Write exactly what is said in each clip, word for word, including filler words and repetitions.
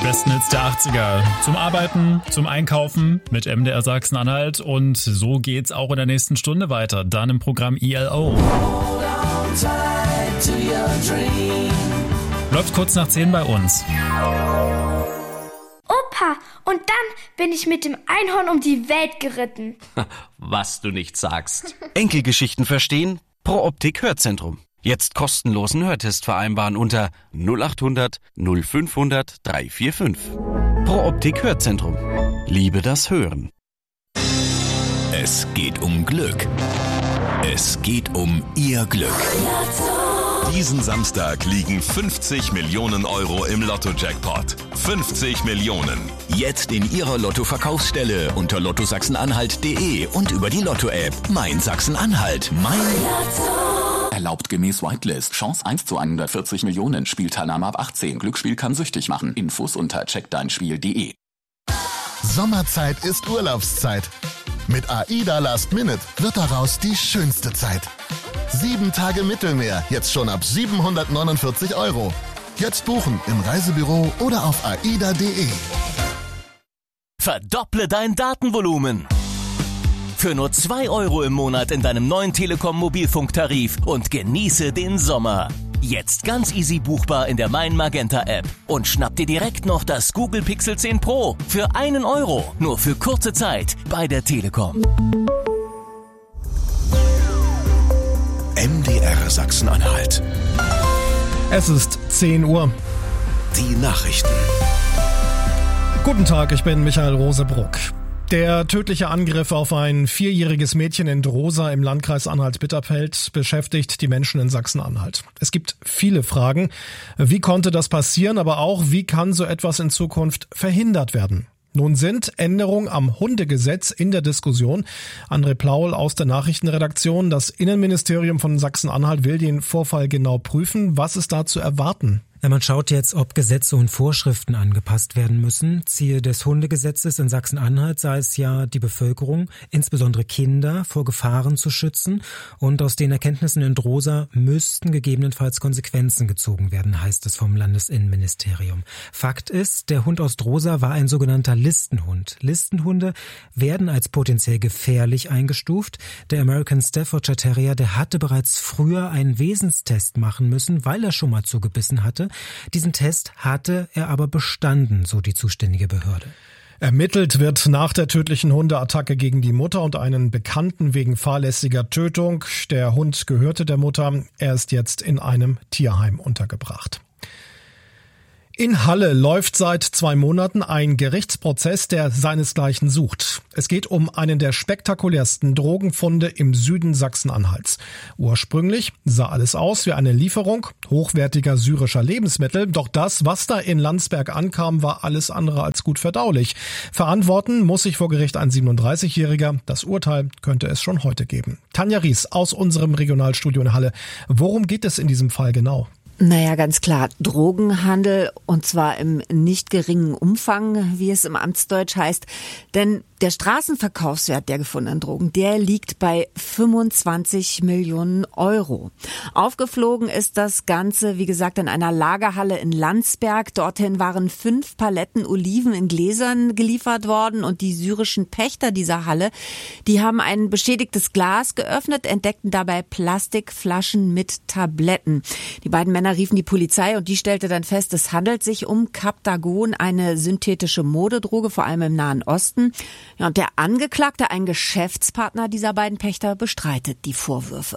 besten Hits der achtziger. Zum Arbeiten, zum Einkaufen mit M D R Sachsen-Anhalt. Und so geht's auch in der nächsten Stunde weiter. Dann im Programm E L O. Läuft kurz nach zehn bei uns. Opa, und dann bin ich mit dem Einhorn um die Welt geritten. Was du nicht sagst. Enkelgeschichten verstehen? Pro Optik Hörzentrum. Jetzt kostenlosen Hörtest vereinbaren unter null acht hundert null fünfhundert drei vier fünf. Pro Optik Hörzentrum. Liebe das Hören. Es geht um Glück. Es geht um Ihr Glück. Diesen Samstag liegen fünfzig Millionen Euro im Lotto-Jackpot. fünfzig Millionen. Jetzt in Ihrer Lotto-Verkaufsstelle unter lotto sachsen-anhalt punkt de und über die Lotto-App. Mein Sachsen-Anhalt. Mein Lotto. Erlaubt gemäß Whitelist. Chance eins zu hundertvierzig Millionen. Spielteilnahme ab achtzehn. Glücksspiel kann süchtig machen. Infos unter check dein spiel punkt de. Sommerzeit ist Urlaubszeit. Mit AIDA Last Minute wird daraus die schönste Zeit. Sieben Tage Mittelmeer, jetzt schon ab siebenhundertneunundvierzig Euro. Jetzt buchen im Reisebüro oder auf aida punkt de. Verdopple dein Datenvolumen. Für nur zwei Euro im Monat in deinem neuen Telekom Mobilfunktarif und genieße den Sommer. Jetzt ganz easy buchbar in der Mein Magenta App. Und schnapp dir direkt noch das Google Pixel zehn Pro für einen Euro. Nur für kurze Zeit bei der Telekom. M D R Sachsen-Anhalt. Es ist zehn Uhr. Die Nachrichten. Guten Tag, ich bin Michael Rosebruck. Der tödliche Angriff auf ein vierjähriges Mädchen in Drosa im Landkreis Anhalt-Bitterfeld beschäftigt die Menschen in Sachsen-Anhalt. Es gibt viele Fragen. Wie konnte das passieren, aber auch, wie kann so etwas in Zukunft verhindert werden? Nun sind Änderungen am Hundegesetz in der Diskussion. André Plaul aus der Nachrichtenredaktion. Das Innenministerium von Sachsen-Anhalt will den Vorfall genau prüfen. Was ist da zu erwarten? Ja, man schaut jetzt, ob Gesetze und Vorschriften angepasst werden müssen. Ziel des Hundegesetzes in Sachsen-Anhalt sei es ja, die Bevölkerung, insbesondere Kinder, vor Gefahren zu schützen. Und aus den Erkenntnissen in Drosa müssten gegebenenfalls Konsequenzen gezogen werden, heißt es vom Landesinnenministerium. Fakt ist, der Hund aus Drosa war ein sogenannter Listenhund. Listenhunde werden als potenziell gefährlich eingestuft. Der American Staffordshire Terrier, der hatte bereits früher einen Wesenstest machen müssen, weil er schon mal zugebissen hatte. Diesen Test hatte er aber bestanden, so die zuständige Behörde. Ermittelt wird nach der tödlichen Hundeattacke gegen die Mutter und einen Bekannten wegen fahrlässiger Tötung. Der Hund gehörte der Mutter. Er ist jetzt in einem Tierheim untergebracht. In Halle läuft seit zwei Monaten ein Gerichtsprozess, der seinesgleichen sucht. Es geht um einen der spektakulärsten Drogenfunde im Süden Sachsen-Anhalts. Ursprünglich sah alles aus wie eine Lieferung hochwertiger syrischer Lebensmittel. Doch das, was da in Landsberg ankam, war alles andere als gut verdaulich. Verantworten muss sich vor Gericht ein siebenunddreißigjähriger. Das Urteil könnte es schon heute geben. Tanja Ries aus unserem Regionalstudio in Halle. Worum geht es in diesem Fall genau? Naja, ganz klar, Drogenhandel, und zwar im nicht geringen Umfang, wie es im Amtsdeutsch heißt. Denn der Straßenverkaufswert der gefundenen Drogen, der liegt bei fünfundzwanzig Millionen Euro. Aufgeflogen ist das Ganze, wie gesagt, in einer Lagerhalle in Landsberg. Dorthin waren fünf Paletten Oliven in Gläsern geliefert worden und die syrischen Pächter dieser Halle, die haben ein beschädigtes Glas geöffnet, entdeckten dabei Plastikflaschen mit Tabletten. Die beiden Männer riefen die Polizei und die stellte dann fest, es handelt sich um Captagon, eine synthetische Modedroge, vor allem im Nahen Osten. Ja, und der Angeklagte, ein Geschäftspartner dieser beiden Pächter, bestreitet die Vorwürfe.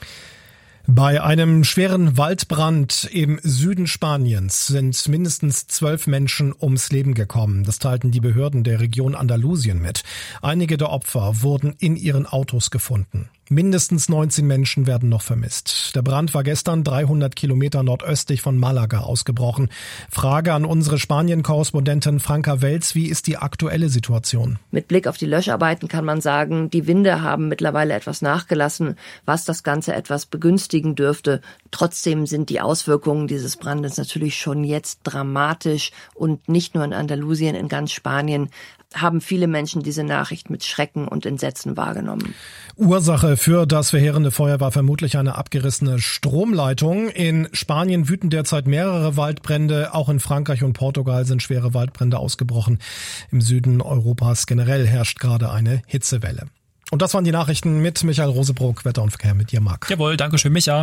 Bei einem schweren Waldbrand im Süden Spaniens sind mindestens zwölf Menschen ums Leben gekommen. Das teilten die Behörden der Region Andalusien mit. Einige der Opfer wurden in ihren Autos gefunden. Mindestens neunzehn Menschen werden noch vermisst. Der Brand war gestern dreihundert Kilometer nordöstlich von Malaga ausgebrochen. Frage an unsere Spanien-Korrespondentin Franka Welz, wie ist die aktuelle Situation? Mit Blick auf die Löscharbeiten kann man sagen, die Winde haben mittlerweile etwas nachgelassen, was das Ganze etwas begünstigen dürfte. Trotzdem sind die Auswirkungen dieses Brandes natürlich schon jetzt dramatisch und nicht nur in Andalusien, in ganz Spanien. haben viele Menschen diese Nachricht mit Schrecken und Entsetzen wahrgenommen. Ursache für das verheerende Feuer war vermutlich eine abgerissene Stromleitung. In Spanien wüten derzeit mehrere Waldbrände. Auch in Frankreich und Portugal sind schwere Waldbrände ausgebrochen. Im Süden Europas generell herrscht gerade eine Hitzewelle. Und das waren die Nachrichten mit Michael Rosebrock, Wetter und Verkehr mit dir, Marc. Jawohl, danke schön, Micha.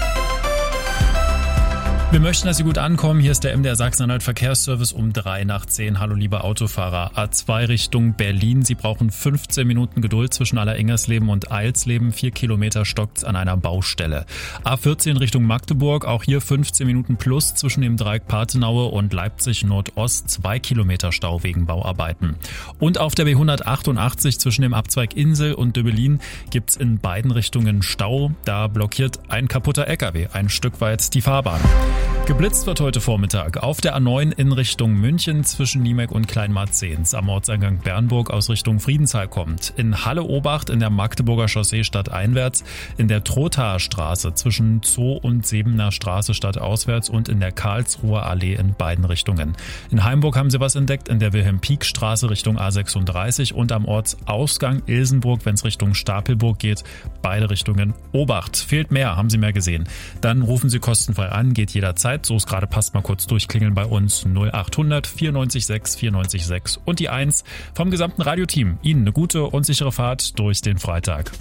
Wir möchten, dass Sie gut ankommen. Hier ist der M D R Sachsen-Anhalt Verkehrsservice um drei nach zehn. Hallo liebe Autofahrer. A zwei Richtung Berlin. Sie brauchen fünfzehn Minuten Geduld zwischen Allerengersleben und Eilsleben. Vier Kilometer stockt's an einer Baustelle. A vierzehn Richtung Magdeburg. Auch hier fünfzehn Minuten plus zwischen dem Dreieck Pathenaue und Leipzig Nordost. Zwei Kilometer Stau wegen Bauarbeiten. Und auf der B hundertachtundachtzig zwischen dem Abzweig Insel und Döbelin gibt's in beiden Richtungen Stau. Da blockiert ein kaputter L K W ein Stück weit die Fahrbahn. Geblitzt wird heute Vormittag auf der A neun in Richtung München zwischen Niemek und Kleinmarzens. Am Ortseingang Bernburg aus Richtung Friedenthal kommt. In Halle-Obacht in der Magdeburger Chaussee stadteinwärts, in der Trothaer Straße zwischen Zoo und Sebener Straße stadtauswärts und in der Karlsruher Allee in beiden Richtungen. In Haimburg haben sie was entdeckt, in der Wilhelm-Pieck-Straße Richtung A sechsunddreißig und am Ortsausgang Ilsenburg, wenn es Richtung Stapelburg geht, beide Richtungen Obacht. Fehlt mehr, haben Sie mehr gesehen. Dann rufen Sie kostenfrei an, geht jederzeit. So es gerade passt, mal kurz durchklingeln bei uns null achthundert vierundneunzig sechs vierundneunzig sechs und die eins vom gesamten Radioteam. Ihnen eine gute und sichere Fahrt durch den Freitag.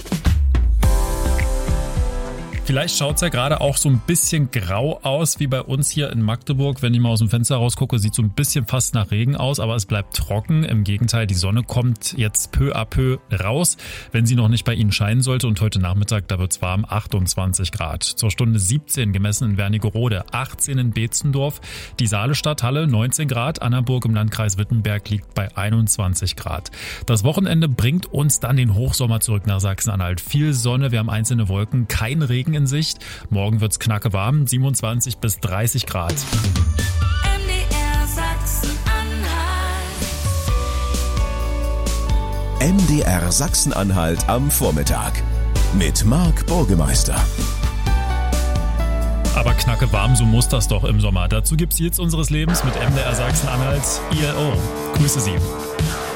Vielleicht schaut's ja gerade auch so ein bisschen grau aus, wie bei uns hier in Magdeburg. Wenn ich mal aus dem Fenster rausgucke, sieht so ein bisschen fast nach Regen aus, aber es bleibt trocken. Im Gegenteil, die Sonne kommt jetzt peu à peu raus, wenn sie noch nicht bei Ihnen scheinen sollte. Und heute Nachmittag, da wird's warm, achtundzwanzig Grad. Zur Stunde siebzehn gemessen in Wernigerode, achtzehn in Beetzendorf. Die Saalestadt Halle neunzehn Grad, Annaburg im Landkreis Wittenberg liegt bei einundzwanzig Grad. Das Wochenende bringt uns dann den Hochsommer zurück nach Sachsen-Anhalt. Viel Sonne, wir haben einzelne Wolken, kein Regen in Sicht. Morgen wird's knacke warm, siebenundzwanzig bis dreißig Grad. M D R Sachsen-Anhalt. M D R Sachsen-Anhalt am Vormittag mit Marc Burgemeister. Aber knacke warm, so muss das doch im Sommer. Dazu gibt's jetzt unseres Lebens mit M D R Sachsen-Anhalt I L O. Grüße Sie.